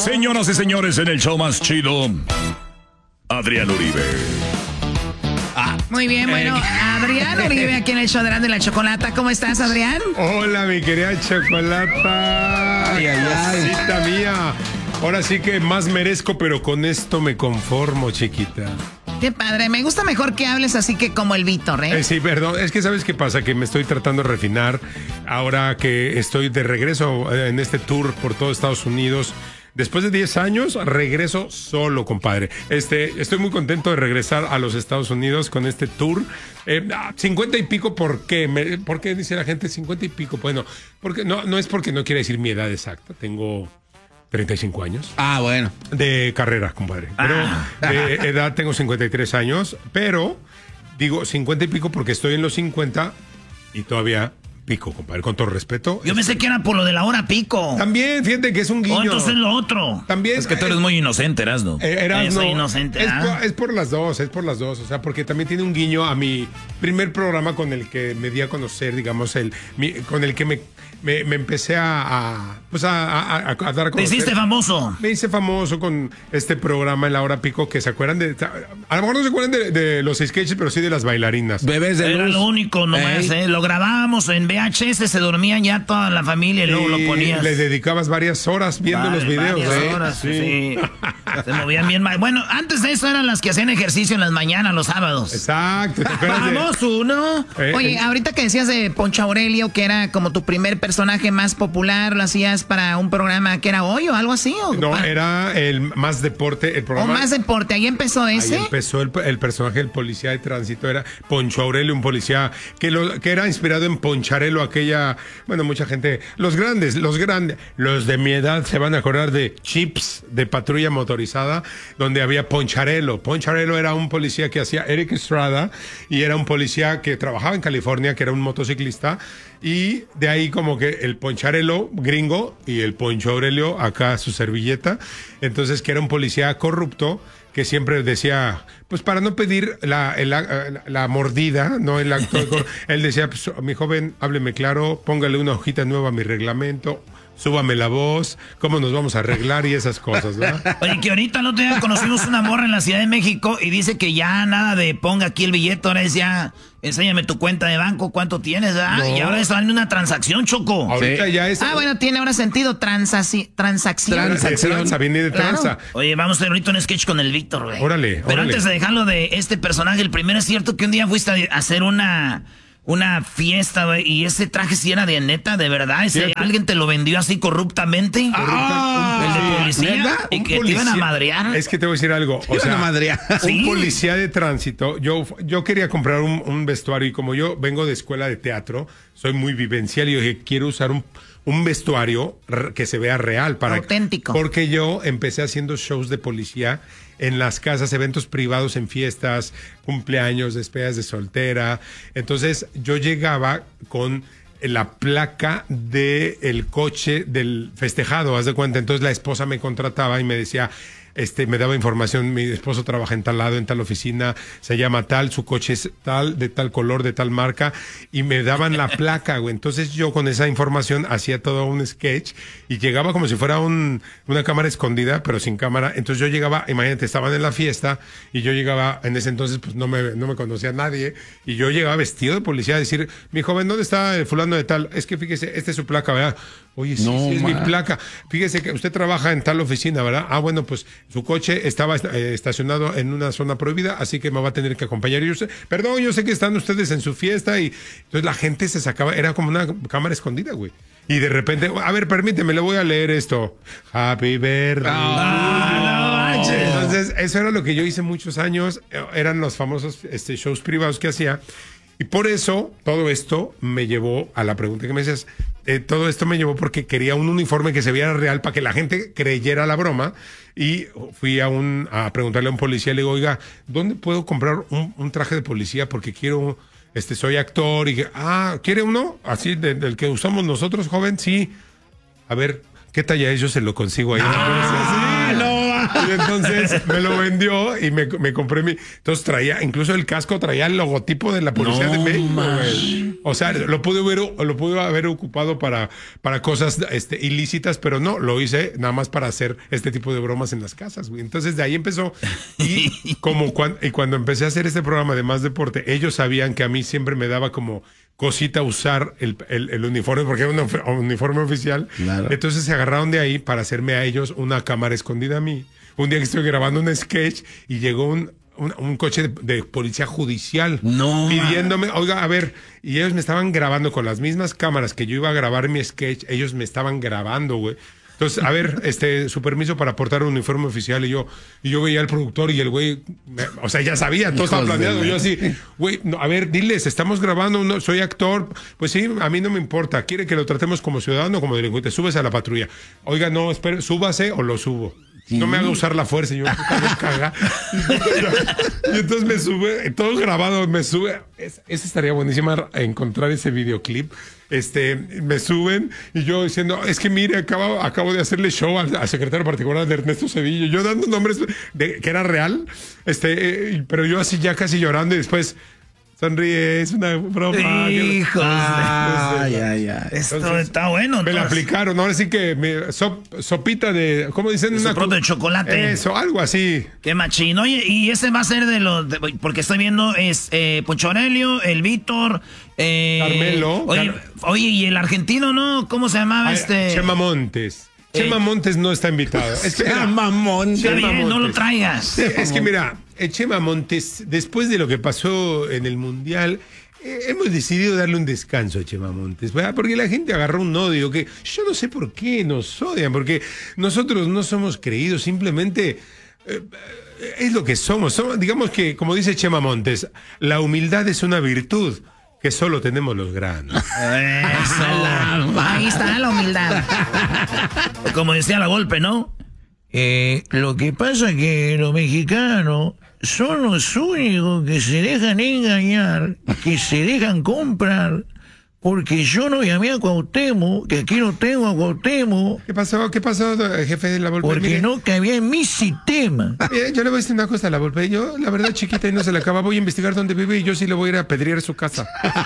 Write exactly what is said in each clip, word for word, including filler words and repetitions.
Señoras y señores, en el show más chido, Adrián Uribe. Ah, muy bien, bueno, Adrián Uribe aquí en el show de Erasmo y la Chocolata. ¿Cómo estás, Adrián? Hola, mi querida Chocolata. Ay, ay, ay. Casita mía. Ahora sí que más merezco, pero con esto me conformo, chiquita. Qué padre, me gusta mejor que hables así que como el Víctor, ¿eh? eh sí, perdón, es que ¿sabes qué pasa? Que me estoy tratando de refinar ahora que estoy de regreso en este tour por todo Estados Unidos. Después de diez años, regreso solo, compadre. Este, estoy muy contento de regresar a los Estados Unidos con este tour. Eh, cincuenta y pico, ¿por qué? Me, ¿Por qué dice la gente cincuenta y pico? Bueno, porque no, no es porque no quiera decir mi edad exacta. Tengo treinta y cinco años. Ah, bueno. De carrera, compadre. Pero ah. de edad tengo cincuenta y tres años. Pero digo cincuenta y pico porque estoy en los cincuenta y todavía... pico, compadre, con todo respeto. Yo pensé que era por lo de la hora pico. También, fíjate que es un guiño. Oh, entonces es lo otro. También. Es que tú eres muy inocente, Erasmo. Eh, Erasmo, soy inocente. Es, ¿ah? por, es por las dos, es por las dos. O sea, porque también tiene un guiño a mi primer programa con el que me di a conocer, digamos, el mi, con el que me, me, me empecé a, a pues a, a, a, a dar a conocer. Te hiciste famoso. Me hice famoso con este programa en la hora pico que se acuerdan de. A lo mejor no se acuerdan de, de los sketches, pero sí de las bailarinas. Bebés de Era luz. lo único nomás, ¿eh? Lo grabábamos en V H S, se dormían ya toda la familia y luego lo ponías. Le dedicabas varias horas viendo Vale, los videos, varias ¿eh? horas, sí. sí. Se movían bien mal. Bueno, antes de eso eran las que hacían ejercicio en las mañanas, los sábados. Exacto. ¿Te acuerdas de- Vamos, uno. Eh, Oye, eh, ahorita que decías de Poncho Aurelio, que era como tu primer personaje más popular, ¿lo hacías para un programa que era hoy o algo así? ¿O No, para- era el más deporte, el o programa. más deporte, ahí empezó Ahí ese. empezó el, el personaje del policía de tránsito, era Poncho Aurelio, un policía que, lo, que era inspirado en Poncharelo, aquella, bueno, mucha gente, los grandes, los grandes, los de mi edad se van a acordar de Chips, de Patrulla Motorizada, donde había Poncharelo. Poncharelo era un policía que hacía Eric Estrada y era un policía que trabajaba en California, que era un motociclista, y de ahí como que el Poncharelo gringo y el Poncho Aurelio acá su servilleta, entonces que era un policía corrupto que siempre decía, pues para no pedir la, la, la mordida, no el acto de cor- él decía, pues, mi joven, hábleme claro, póngale una hojita nueva a mi reglamento, súbame la voz, cómo nos vamos a arreglar y esas cosas, ¿verdad? Oye, que ahorita el otro día conocimos una morra en la Ciudad de México y dice que ya nada de ponga aquí el billete, ahora es ya, enséñame tu cuenta de banco, cuánto tienes, ¿verdad? No. Y ahora es una transacción, Choco. Ahorita Sí. ya es... Ah, bueno, tiene ahora sentido transaci- transacción. Trans- de transacción. tranza, viene de Claro. tranza. Oye, vamos a hacer ahorita un sketch con el Víctor, güey. Órale, Pero órale. antes de dejarlo de este personaje, el primero es cierto que un día fuiste a hacer una, una fiesta, güey, y ese traje sí era de neta, de verdad. Ese, Fíjate. ¿alguien te lo vendió así corruptamente? Ah, el de sí. policía. ¿Neta? Y Un que te iban a policía- madrear. Es que te voy a decir algo. O Iban sea, a madrear. Sí. un policía de tránsito. Yo, yo quería comprar un, un vestuario y como yo vengo de escuela de teatro, soy muy vivencial y yo dije, quiero usar un, un vestuario r- que se vea real. Para, Auténtico. Porque yo empecé haciendo shows de policía en las casas, eventos privados en fiestas, cumpleaños, despedidas de soltera. Entonces yo llegaba con la placa de el coche del festejado, haz de cuenta. Entonces la esposa me contrataba y me decía, este, me daba información, mi esposo trabaja en tal lado, en tal oficina, se llama tal, su coche es tal, de tal color, de tal marca, y me daban la placa, güey. Entonces yo con esa información hacía todo un sketch y llegaba como si fuera un, una cámara escondida, pero sin cámara. Entonces yo llegaba, imagínate, estaban en la fiesta y yo llegaba, en ese entonces pues no me, no me conocía nadie, y yo llegaba vestido de policía a decir, mi joven, ¿dónde está el fulano de tal? Es que fíjese, esta es su placa, ¿verdad? Oye, sí, No, sí, es mi ma. placa. Fíjese que usted trabaja en tal oficina, ¿verdad? Ah, bueno, pues su coche estaba eh, estacionado en una zona prohibida, así que me va a tener que acompañar. Y yo sé, perdón, yo sé que están ustedes en su fiesta y entonces la gente se sacaba, era como una cámara escondida, güey. Y de repente, a ver, permíteme, le voy a leer esto. Happy birthday. Ah, no manches. Entonces, eso era lo que yo hice muchos años, eh, eran los famosos este, shows privados que hacía. Y por eso, todo esto me llevó a la pregunta que me decías. Eh, todo esto me llevó porque quería un uniforme que se viera real para que la gente creyera la broma. Y fui a un a preguntarle a un policía, le digo, oiga, ¿dónde puedo comprar un, un traje de policía? Porque quiero, este, soy actor. Y que, ah, ¿quiere uno? Así, de- del que usamos nosotros, joven, sí. A ver, ¿qué talla es? Yo se lo consigo ahí. Ah, no. Y entonces me lo vendió y me, me compré mi. Entonces traía, incluso el casco traía el logotipo de la Policía No, de México, man. güey. O sea, lo pude haber, lo pude haber ocupado para, para cosas este, ilícitas, pero no, lo hice nada más para hacer este tipo de bromas en las casas, güey. Entonces de ahí empezó. Y como cuando, y cuando empecé a hacer este programa de Más Deporte, ellos sabían que a mí siempre me daba como cosita usar el, el, el uniforme, porque era un uniforme oficial. Claro. Entonces se agarraron de ahí para hacerme a ellos una cámara escondida a mí. Un día que estoy grabando un sketch y llegó un, un, un coche de, de policía judicial no, pidiéndome, oiga, a ver, y ellos me estaban grabando con las mismas cámaras que yo iba a grabar mi sketch, ellos me estaban grabando, güey. Entonces, a ver, este, su permiso para portar un uniforme oficial. Y yo, y yo veía al productor y el güey, me, o sea, ya sabía, todo estaba planeado. Yo así, güey, no, a ver, diles, estamos grabando, no, soy actor. Pues sí, a mí no me importa. ¿Quiere que lo tratemos como ciudadano o como delincuente? Súbese a la patrulla. Oiga, no, espere, súbase o lo subo. Sí. No me haga usar la fuerza. Y yo, me caga. Y entonces me sube, todo grabado, me sube. Es, esa estaría buenísima encontrar ese videoclip. Este, me suben y yo diciendo, es que mire, acabo, acabo de hacerle show al, al secretario particular de Ernesto Cedillo, yo dando nombres de, que era real, este, eh, pero yo así ya casi llorando y después sonríe, es una broma. Hijos. Ah, de... ya, ya. Esto entonces, está bueno. Me entonces. la aplicaron, ahora sí que me, sop, sopita de, ¿cómo dicen? De una de chocolate. Eso, algo así. Qué machín. Oye, y ese va a ser de los, de, porque estoy viendo, es eh, Poncho Aurelio, el Víctor, eh, Carmelo. Oye, Car... oye, y el argentino, ¿no? ¿Cómo se llamaba? Ay, este? Chema Montes. Eh. Chema Montes no está invitado. Es que, Chema Montes. Está bien, Montes. No lo traigas. Es que mira, Chema Montes, después de lo que pasó en el Mundial, eh, hemos decidido darle un descanso a Chema Montes, ¿verdad? Porque la gente agarró un odio que yo no sé por qué nos odian, porque nosotros no somos creídos, simplemente eh, es lo que somos. somos. Digamos que, como dice Chema Montes, la humildad es una virtud que solo tenemos los grandes. Eso. Ahí está la humildad. Como decía la Golpe, ¿no? Eh, lo que pasa es que los mexicanos son los únicos que se dejan engañar, que se dejan comprar, porque yo no llamé a Cuauhtémoc, que aquí no tengo a Cuauhtémoc. ¿Qué pasó? ¿Qué pasó, jefe de la Volpe? Porque Mire, no cabía en mi sistema. Mire, yo le voy a decir una cosa a la Volpe. Yo, la verdad, chiquita y no se la acaba, voy a investigar dónde vive y yo sí le voy a ir a apedrear su casa.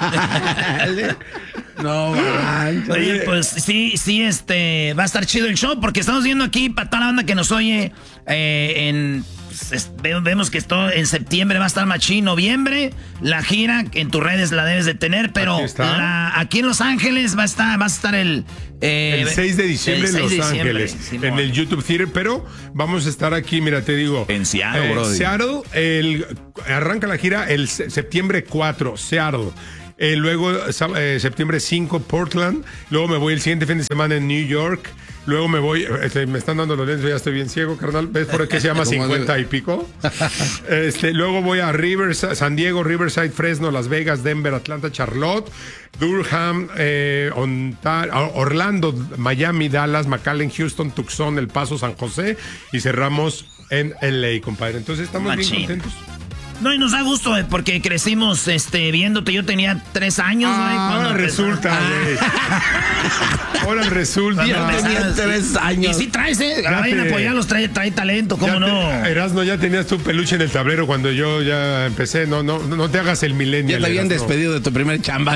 No, man. Oye, pues sí, sí, este, va a estar chido el show, porque estamos viendo aquí para toda la banda que nos oye eh, en... Vemos que esto en septiembre va a estar machín, noviembre, la gira en tus redes la debes de tener, pero aquí, la, aquí en Los Ángeles va a estar, va a estar el... Eh, el seis de diciembre en Los de diciembre, Ángeles, Simón. En el YouTube Theater, pero vamos a estar aquí, mira, te digo. En Seattle, eh, bro. Seattle, el, arranca la gira el septiembre cuatro, Seattle. Eh, luego, eh, septiembre cinco, Portland. Luego me voy el siguiente fin de semana en New York. Luego me voy, este, me están dando los lentes, ya estoy bien ciego, carnal. ¿Ves por qué se llama cincuenta y pico? Este, luego voy a Rivers, San Diego, Riverside, Fresno, Las Vegas, Denver, Atlanta, Charlotte, Durham, eh, Ontario, Orlando, Miami, Dallas, McAllen, Houston, Tucson, El Paso, San José. Y cerramos en L A, compadre. Entonces estamos Machín. bien contentos. No, y nos da gusto, eh, porque crecimos este, viéndote. Yo tenía tres años, güey. Ah, ahora resulta, güey. Ahora resulta. Yo tenía tres años. Y sí traes, eh. Vayan a apoyarlos, trae, trae talento, ¿cómo no? Te, Erasmo, ya tenías tu peluche en el tablero cuando yo ya empecé. No, no, no te hagas el millennial. Ya te habían Erasmo. despedido de tu primer chamba.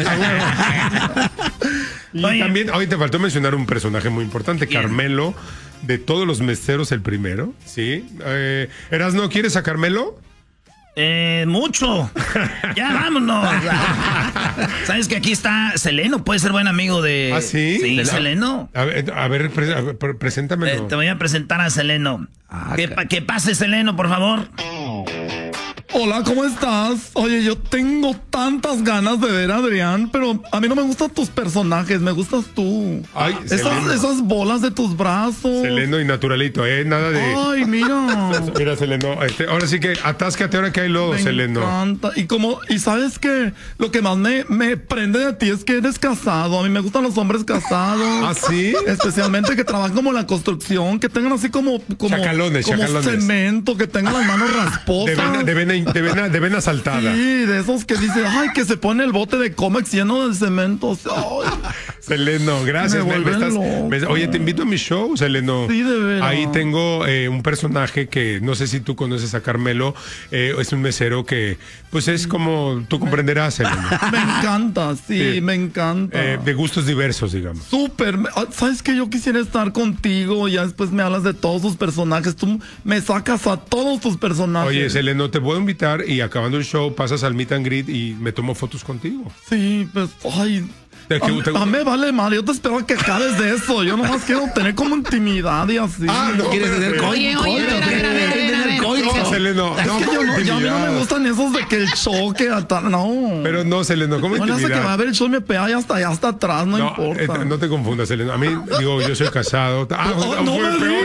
Y Oye. también, hoy te faltó mencionar un personaje muy importante, ¿Quién? Carmelo, de todos los meseros, el primero. ¿Sí? Eh, Erasmo, ¿quieres a Carmelo? Eh, mucho. Ya vámonos. Sabes que aquí está Seleno, puede ser buen amigo de. ¿Ah, sí? Sí, la... Seleno. A ver, a ver, pre a ver preséntamelo. Eh, te voy a presentar a Seleno. Ah, que, pa que pase, Seleno, por favor. Hola, ¿cómo estás? Oye, yo tengo tantas ganas de ver a Adrián, pero a mí no me gustan tus personajes, me gustas tú. Ay, esas, esas bolas de tus brazos. Seleno y naturalito, ¿eh? Nada de... Ay, mira. Mira, Seleno, este, ahora sí que atáscate ahora que hay lodo, me Seleno. Me encanta. Y como, y sabes que lo que más me, me prende de ti es que eres casado. A mí me gustan los hombres casados. ¿Ah, sí? Especialmente que trabajan como en la construcción, que tengan así como... como chacalones, como chacalones. cemento, que tengan las manos rasposas. De vena, de vena de vena, de vena saltada. Sí, de esos que dicen, ay, que se pone el bote de Comex lleno de cemento. Ay, Seleno, gracias. Me Me- me estás- vuelven me- loca. oye, te invito a mi show, Seleno. Sí, de veras. Ahí tengo eh, un personaje que no sé si tú conoces a Carmelo. eh, es un mesero que, pues es como tú comprenderás, Seleno. me encanta, sí, Sí. me encanta. Eh, de gustos diversos, digamos. Súper, me- ah, ¿sabes qué? Yo quisiera estar contigo, ya después me hablas de todos tus personajes, tú me sacas a todos tus personajes. Oye, Seleno, te puedo invitar y acabando el show pasas al meet and greet y me tomo fotos contigo. Sí, pues, ay... ¿Te- A, te- mí- te- a mí me vale mal, yo te espero a que acabes de eso. Yo nomás quiero tener como intimidad y así. Ah, no, ¿Quieres pero- tener pero- Oye, oye, a ver, a ver, a ver, a ver, a ver. No, Seleno, Es no, que yo no, ya a mí no intimidad. me gustan esos de que el choque, hasta, no. Pero no, Seleno, ¿cómo Bueno, hace que va a intimidad? ver el show y me pega y hasta allá hasta atrás, no, No, importa. eh, no te confundas, Seleno. A mí, digo, yo soy casado. Ah, Oh, no fue me peor.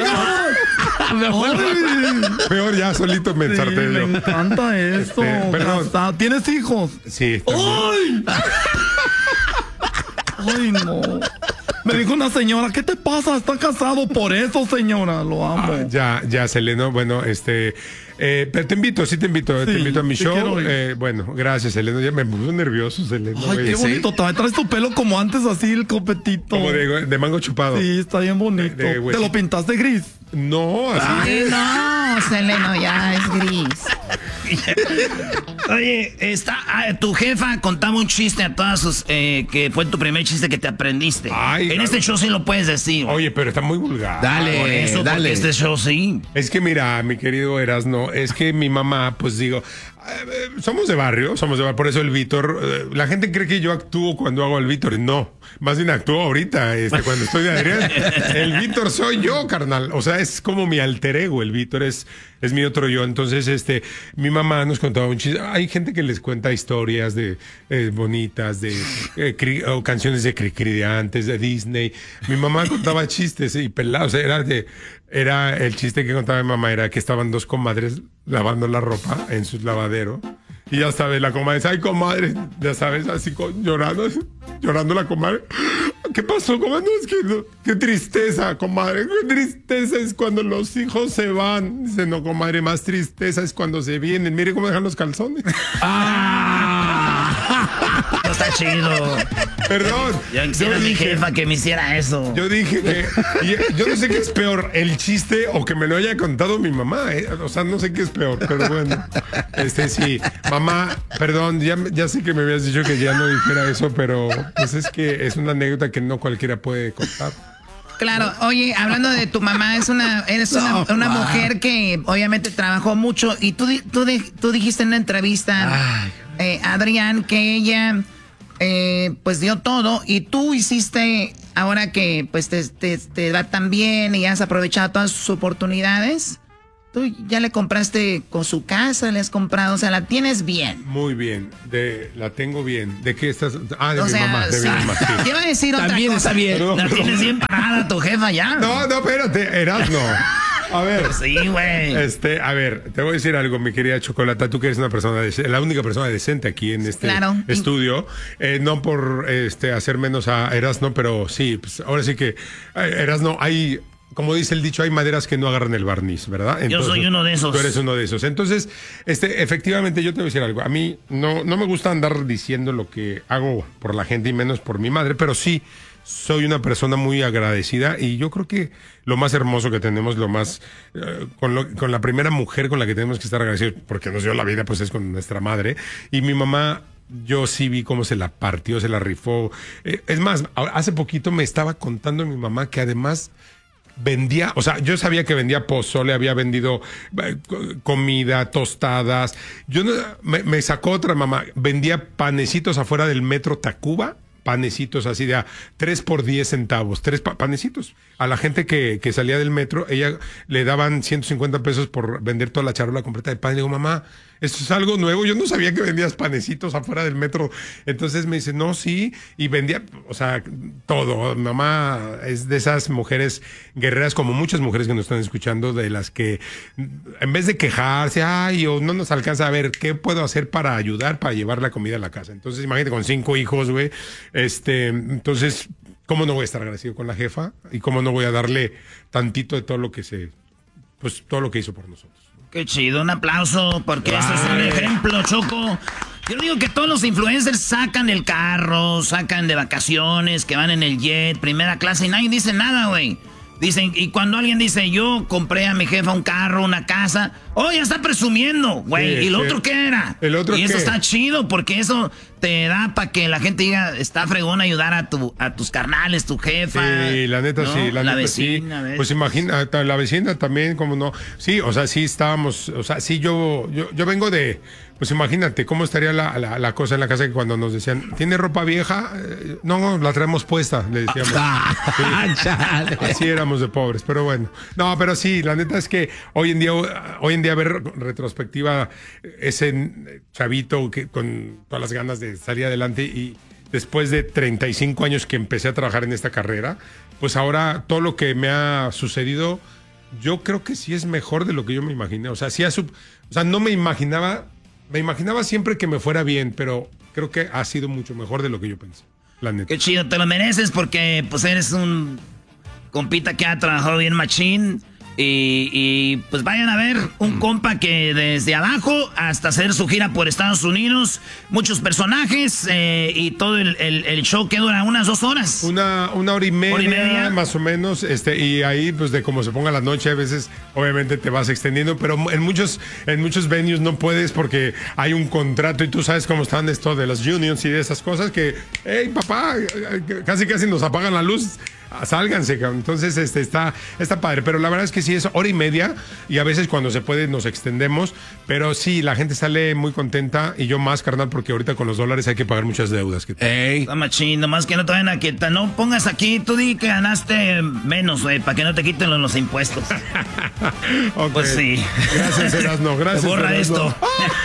digas. Ay, Peor ya, solito me sí, ensarté me yo. encanta eso. Este, perdón. Gasta- ¿Tienes hijos? Sí, también. ¡Ay! ¡Ay, no! Me dijo una señora, ¿qué te pasa? Está casado por eso, señora. Lo amo. Ah, ya, ya, Seleno. Bueno, este. Eh, pero te invito, sí te invito, te Sí, invito a mi sí show. quiero ir. Eh, bueno, gracias, Seleno. Ya me puso nervioso, Seleno. Ay, güey. qué Sí. bonito. Todavía traes tu pelo como antes, así, el copetito. Como de, de mango chupado. Sí, está bien bonito. De- de ¿Te huesito. lo pintaste gris? No, así. Ay, no, Seleno, ya es gris. Oye, está, ah, tu jefa contaba un chiste a todas sus, eh, que fue tu primer chiste que te aprendiste. Ay, en claro. este show sí lo puedes decir. Oye, pero está muy vulgar. Dale, Por eso, porque dale. este show sí. Es que mira, mi querido Erasno, es que mi mamá, pues digo, eh, somos de barrio, somos de barrio, por eso el Víctor, eh, la gente cree que yo actúo cuando hago el Víctor, no, más bien actúo ahorita, este, cuando estoy de Adrián. El Víctor soy yo, carnal, o sea, es como mi alter ego, el Víctor es, es mi otro yo. Entonces, este, mi mamá nos contaba un chiste, hay gente que les cuenta historias de eh, bonitas, de eh, cri- o canciones de Cricri de antes, de Disney. Mi mamá contaba chistes y pelados, era de... Era el chiste que contaba mi mamá, era que estaban dos comadres lavando la ropa en su lavadero. Y ya sabes, la comadre dice, ay, comadre, ya sabes, así con, llorando, llorando la comadre. ¿Qué pasó, comadre? No, es que, no, qué tristeza, comadre, qué tristeza es cuando los hijos se van. Dice, no, comadre, más tristeza es cuando se vienen. Mire cómo dejan los calzones. No está chido. Perdón. Yo quisiera a mi dije- jefa que me hiciera eso. Yo dije que y- yo no sé qué es peor, el chiste o que me lo haya contado mi mamá, ¿eh? O sea, no sé qué es peor, pero bueno. Este sí, mamá, perdón, ya, ya sé que me habías dicho que ya no dijera eso, pero pues es que es una anécdota que no cualquiera puede contar. Claro, oye, hablando de tu mamá, es una, eres una, una mujer que obviamente trabajó mucho y tú, di- tú, di- tú dijiste en una entrevista, eh, Adrián, que ella eh, pues dio todo y tú hiciste, ahora que pues te, te, te va tan bien y has aprovechado todas sus oportunidades, tú ya le compraste con su casa, le has comprado, o sea, la tienes bien. Muy bien, de la tengo bien. ¿De qué estás? Ah, de O mi sea, mamá, de sí. mi mamá. Sí. Te iba a decir otra También cosa. está bien. Perdón, La perdón. tienes bien parada tu jefa ya. No, no, espérate, Erasno. A ver. Sí, güey. Este, a ver, te voy a decir algo, mi querida Chocolata, tú que eres una persona, dec- la única persona decente aquí en este Claro. estudio, eh, no por este hacer menos a Erasno, pero sí, pues ahora sí que eh, Erasno, hay, como dice el dicho, hay maderas que no agarran el barniz, ¿verdad? Yo soy uno de esos. Tú eres uno de esos. Entonces, este, efectivamente, yo te voy a decir algo. A mí no, no me gusta andar diciendo lo que hago por la gente y menos por mi madre, pero sí soy una persona muy agradecida y yo creo que lo más hermoso que tenemos, lo más eh, con, lo- con la primera mujer con la que tenemos que estar agradecidos porque nos dio la vida, pues es con nuestra madre. Y mi mamá, yo sí vi cómo se la partió, se la rifó. Eh, es más, a- hace poquito me estaba contando mi mamá que además vendía, o sea, yo sabía que vendía pozole, había vendido eh, co- comida, tostadas. Yo no, me, me sacó otra mamá, vendía panecitos afuera del metro Tacuba, panecitos así de a tres por diez centavos, tres pa- panecitos. A la gente que, que salía del metro, ella le daban ciento cincuenta pesos por vender toda la charola completa de pan. Le digo, mamá, esto es algo nuevo. Yo no sabía que vendías panecitos afuera del metro. Entonces me dice, no, sí. Y vendía, o sea, todo. Mamá es de esas mujeres guerreras, como muchas mujeres que nos están escuchando, de las que en vez de quejarse, ay, o no nos alcanza a ver, ¿qué puedo hacer para ayudar, para llevar la comida a la casa? Entonces, imagínate con cinco hijos, güey. Este, entonces, ¿cómo no voy a estar agradecido con la jefa? ¿Y cómo no voy a darle tantito de todo lo que se, pues todo lo que hizo por nosotros? Qué chido, un aplauso, porque eso es un ejemplo, Choco. Yo digo que todos los influencers sacan el carro, sacan de vacaciones, que van en el jet, primera clase, y nadie dice nada, güey. Dicen, y cuando alguien dice, yo compré a mi jefa un carro, una casa, oh, ya está presumiendo, güey. Sí, ¿Y el sí. otro qué era? ¿El otro y eso qué? está chido, porque eso te da para que la gente diga, está fregón ayudar a tu a tus carnales, tu jefa. Sí, la neta ¿no? sí, la, la neta vecina, sí. ¿ves? Pues imagina, la vecina también, como no. Sí, o sea, sí estábamos, o sea, sí yo, yo, yo vengo de, pues imagínate cómo estaría la, la, la cosa en la casa que cuando nos decían, ¿tiene ropa vieja? Eh, no, no, la traemos puesta, le decíamos. Sí. Así éramos de pobres, pero bueno. No, pero sí, la neta es que hoy en día, hoy en día ver retrospectiva ese chavito que con todas las ganas de salir adelante y después de treinta y cinco años que empecé a trabajar en esta carrera, pues ahora todo lo que me ha sucedido, yo creo que sí es mejor de lo que yo me imaginé. O sea, sí ha sub- o sea, no me imaginaba, me imaginaba siempre que me fuera bien, pero creo que ha sido mucho mejor de lo que yo pensé. La neta. Qué chido, te lo mereces porque pues eres un compita que ha trabajado bien machín. Y, y pues vayan a ver un compa que desde abajo hasta hacer su gira por Estados Unidos, muchos personajes eh, y todo el, el, el show que dura unas dos horas. Una, una hora y media, Hora y media. más o menos, este, y ahí, pues de cómo se ponga la noche, a veces, obviamente te vas extendiendo, pero en muchos, en muchos venues no puedes porque hay un contrato y tú sabes cómo están esto de las unions y de esas cosas que, hey, papá, casi casi nos apagan la luz. Sálganse, cabrón. Entonces, este está, está padre. Pero la verdad es que sí es hora y media. Y a veces cuando se puede nos extendemos. Pero sí, la gente sale muy contenta. Y yo más, carnal, porque ahorita con los dólares hay que pagar muchas deudas. Que... Ey. Está machín, nomás que no te vayan a quitar. No pongas aquí, tú di que ganaste menos, güey, para que no te quiten los, los impuestos. Ok. Pues sí. Gracias, Erasno. Gracias, Te borra Erasno. esto.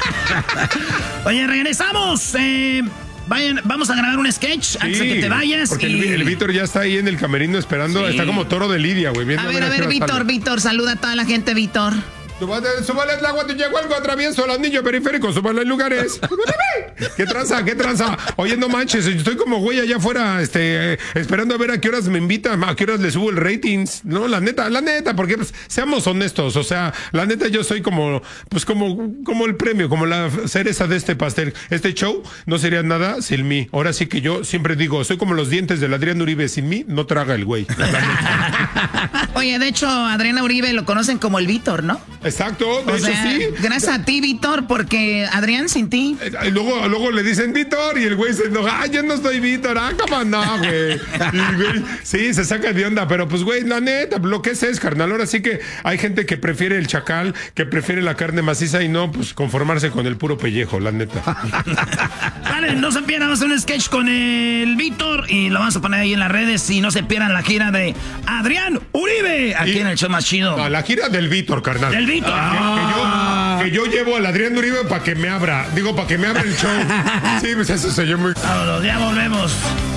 Oye, regresamos. Eh, vayan, vamos a grabar un sketch antes de que te vayas. Porque y... el, el Víctor ya está ahí en el camerino esperando. Sí. Está como toro de Lidia, güey. viendo A ver, ver a ver, qué hora Víctor, sale. Víctor, saluda a toda la gente, Víctor. Súbale, súbale el agua, te llegó algo atravieso el anillo periférico, súbale en lugares. ¿Qué tranza? ¿Qué tranza? Oye, no manches, estoy como güey allá afuera, este, eh, esperando a ver a qué horas me invitan, a qué horas le subo el ratings. No, la neta, la neta, porque pues, seamos honestos, o sea, la neta yo soy como, pues como, como el premio, como la cereza de este pastel. Este show no sería nada sin mí. Ahora sí que yo siempre digo, soy como los dientes del Adrián Uribe, sin mí no traga el güey. Oye, de hecho, Adriana Uribe lo conocen como el Víctor, ¿no? Exacto, de O hecho sea, sí. gracias a ti, Víctor, porque Adrián sin ti. Y luego, luego le dicen Víctor y el güey se enoja. Ah, yo no soy Víctor. Ah, cómo no, güey. Y, güey, sí, se saca de onda. Pero pues, güey, la neta, lo que es es, carnal. Ahora sí que hay gente que prefiere el chacal, que prefiere la carne maciza y no, pues, conformarse con el puro pellejo, la neta. Vale, no se pierdan, vamos a hacer un sketch con el Víctor y lo vamos a poner ahí en las redes y no se pierdan la gira de Adrián Uribe aquí Y- en el show más chido. No, la gira del Víctor, carnal. Del Víctor. Que, que yo, que yo llevo al Adrián Uribe para que me abra. Digo, para que me abra el show. Sí, pues eso se yo muy... Vámonos, ya volvemos.